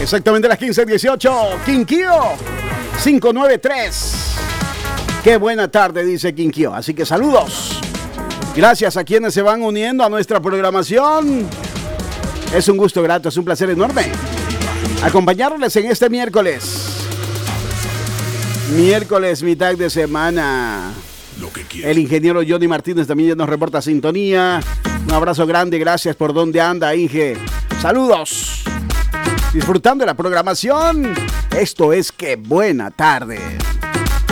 Exactamente las 15:18. Quinkio 593. Qué buena tarde, dice Quinkio. Así que saludos. Gracias a quienes se van uniendo a nuestra programación. Es un gusto grato, es un placer enorme acompañarles en este miércoles. Miércoles, mitad de semana. El ingeniero Johnny Martínez también ya nos reporta sintonía. Un abrazo grande, gracias por donde anda, Inge. Saludos. Disfrutando de la programación. Esto es Qué Buena Tarde.